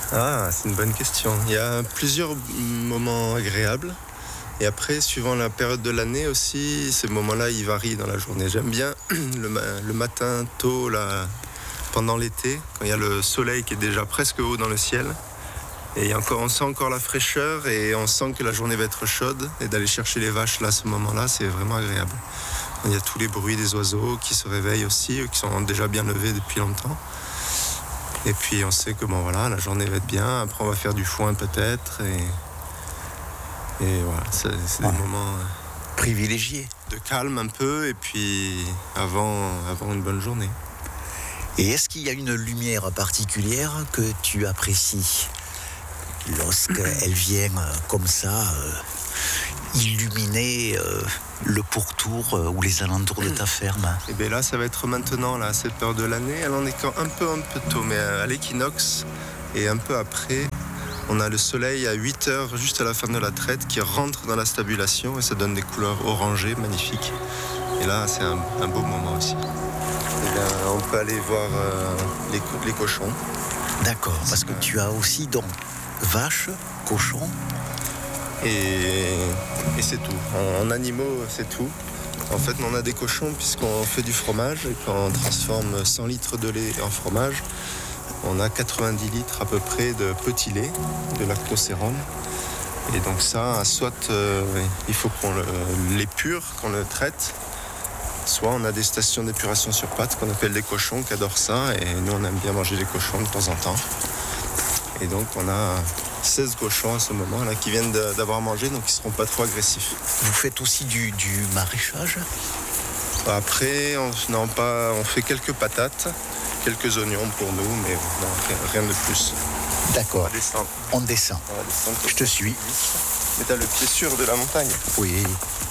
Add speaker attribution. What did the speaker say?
Speaker 1: Ah, c'est une bonne question. Il y a plusieurs moments agréables. Et après, suivant la période de l'année aussi, ces moments-là, ils varient dans la journée. J'aime bien le matin tôt, là, pendant l'été, quand il y a le soleil qui est déjà presque haut dans le ciel. Et on sent encore la fraîcheur et on sent que la journée va être chaude. Et d'aller chercher les vaches là, à ce moment-là, c'est vraiment agréable. Il y a tous les bruits des oiseaux qui se réveillent aussi, qui sont déjà bien levés depuis longtemps. Et puis on sait que la journée va être bien. Après, on va faire du foin peut-être. Et voilà, c'est des moments
Speaker 2: privilégié
Speaker 1: de calme un peu. Et puis avant une bonne journée.
Speaker 2: Et est-ce qu'il y a une lumière particulière que tu apprécies lorsqu'elle vient comme ça illuminer le pourtour ou les alentours de ta ferme?
Speaker 1: Et bien là, ça va être maintenant, là, à cette heure de l'année. Elle en est quand un peu tôt, mais à l'équinoxe et un peu après, on a le soleil à 8 heures, juste à la fin de la traite, qui rentre dans la stabulation et ça donne des couleurs orangées, magnifiques. Et là, c'est un beau moment aussi. Et bien, on peut aller voir les cochons.
Speaker 2: D'accord, parce que tu as aussi donc vaches, cochons.
Speaker 1: Et c'est tout. En animaux, c'est tout. En fait, on a des cochons puisqu'on fait du fromage et quand on transforme 100 litres de lait en fromage, on a 90 litres à peu près de petit lait, de lactocérone. Et donc ça, soit il faut qu'on l'épure, qu'on le traite, soit on a des stations d'épuration sur pattes qu'on appelle des cochons qui adorent ça. Et nous, on aime bien manger les cochons de temps en temps. Et donc, on a 16 cochons à ce moment-là qui viennent d'avoir mangé, donc ils ne seront pas trop agressifs.
Speaker 2: Vous faites aussi du maraîchage?
Speaker 1: Après, on fait quelques patates, quelques oignons pour nous, mais non, rien de plus.
Speaker 2: D'accord.
Speaker 1: On va descendre.
Speaker 2: Je te suis.
Speaker 1: Mais t'as le pied sûr de la montagne.
Speaker 2: Oui.